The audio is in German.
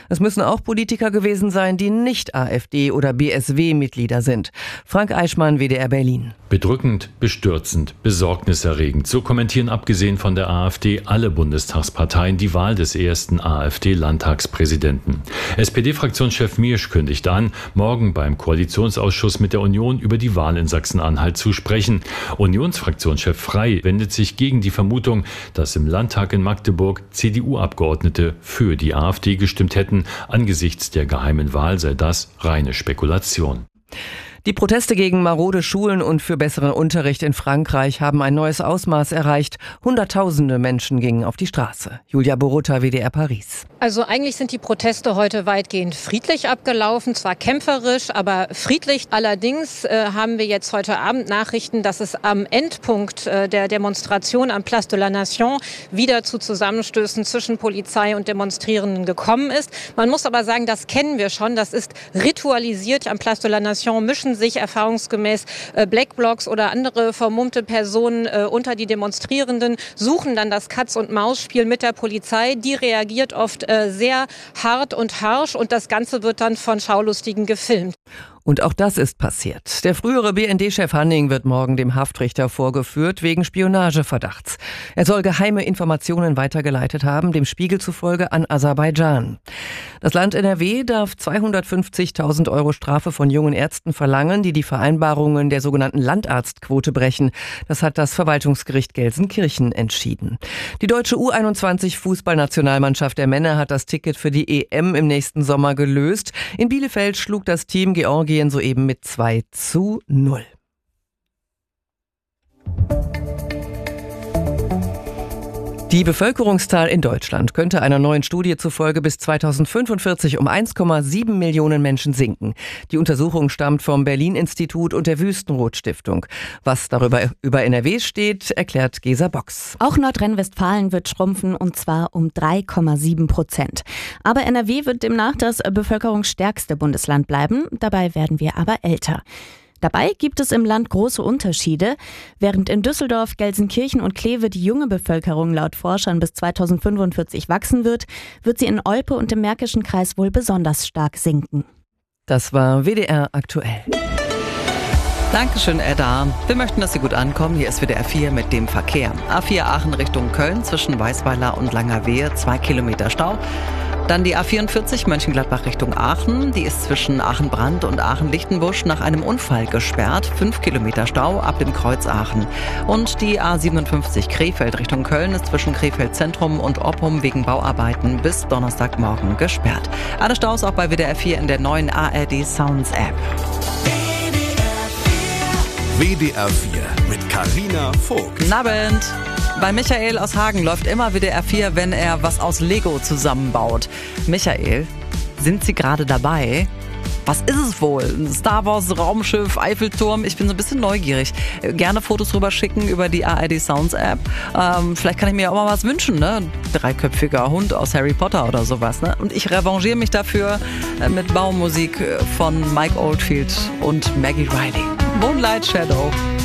Es müssen auch Politiker gewesen sein, die nicht AfD- oder BSW-Mitglieder sind. Frank Eichmann, WDR Berlin. Bedrückend, bestürzend, besorgniserregend. So kommentieren abgesehen von der AfD alle Bundestagsparteien die Wahl des ersten AfD-Landtagspräsidenten. SPD-Fraktionschef Miersch kündigt an, morgen beim Koalitionsausschuss mit der Union über die Wahl in Sachsen-Anhalt zu sprechen. Unionsfraktionschef Frey wendet sich gegen die Vermutung, dass im Landtag in Magdeburg CDU-Abgeordnete für die AfD gestimmt hätten. Angesichts der geheimen Wahl sei das reine Spekulation. Die Proteste gegen marode Schulen und für besseren Unterricht in Frankreich haben ein neues Ausmaß erreicht. Hunderttausende Menschen gingen auf die Straße. Julia Borutta, WDR Paris. Also eigentlich sind die Proteste heute weitgehend friedlich abgelaufen, zwar kämpferisch, aber friedlich. Allerdings haben wir jetzt heute Abend Nachrichten, dass es am Endpunkt der Demonstration am Place de la Nation wieder zu Zusammenstößen zwischen Polizei und Demonstrierenden gekommen ist. Man muss aber sagen, das kennen wir schon, das ist ritualisiert. Am Place de la Nation mischen sich erfahrungsgemäß Black Blocs oder andere vermummte Personen unter die Demonstrierenden, suchen dann das Katz-und-Maus-Spiel mit der Polizei. Die reagiert oft sehr hart und harsch und das Ganze wird dann von Schaulustigen gefilmt. Und auch das ist passiert. Der frühere BND-Chef Hanning wird morgen dem Haftrichter vorgeführt wegen Spionageverdachts. Er soll geheime Informationen weitergeleitet haben, dem Spiegel zufolge an Aserbaidschan. Das Land NRW darf 250.000 € Strafe von jungen Ärzten verlangen, die Vereinbarungen der sogenannten Landarztquote brechen. Das hat das Verwaltungsgericht Gelsenkirchen entschieden. Die deutsche U21-Fußballnationalmannschaft der Männer hat das Ticket für die EM im nächsten Sommer gelöst. In Bielefeld schlug das Team Georgien soeben mit 2:0. Die Bevölkerungszahl in Deutschland könnte einer neuen Studie zufolge bis 2045 um 1,7 Millionen Menschen sinken. Die Untersuchung stammt vom Berlin-Institut und der Wüstenrot-Stiftung. Was darüber über NRW steht, erklärt Gesa Box. Auch Nordrhein-Westfalen wird schrumpfen, und zwar um 3,7%. Aber NRW wird demnach das bevölkerungsstärkste Bundesland bleiben. Dabei werden wir aber älter. Dabei gibt es im Land große Unterschiede. Während in Düsseldorf, Gelsenkirchen und Kleve die junge Bevölkerung laut Forschern bis 2045 wachsen wird, wird sie in Olpe und im Märkischen Kreis wohl besonders stark sinken. Das war WDR aktuell. Dankeschön, Edda. Wir möchten, dass Sie gut ankommen. Hier ist WDR 4 mit dem Verkehr. A4 Aachen Richtung Köln zwischen Weißweiler und Langerwehe, 2 Kilometer Stau. Dann die A44 Mönchengladbach Richtung Aachen. Die ist zwischen Aachen-Brand und Aachen-Lichtenbusch nach einem Unfall gesperrt. 5 Kilometer Stau ab dem Kreuz Aachen. Und die A57 Krefeld Richtung Köln ist zwischen Krefeld Zentrum und Oppum wegen Bauarbeiten bis Donnerstagmorgen gesperrt. Alle Staus auch bei WDR 4 in der neuen ARD Sounds App. WDR 4 mit Carina Vogt. Guten Abend. Bei Michael aus Hagen läuft immer WDR 4, wenn er was aus Lego zusammenbaut. Michael, sind Sie gerade dabei? Was ist es wohl? Ein Star Wars Raumschiff, Eiffelturm? Ich bin so ein bisschen neugierig. Gerne Fotos rüber schicken über die ARD Sounds App. Vielleicht kann ich mir auch mal was wünschen, ne? 3-köpfiger Hund aus Harry Potter oder sowas, ne? Und ich revanchiere mich dafür mit Baumusik von Mike Oldfield und Maggie Riley. Moonlight Shadow.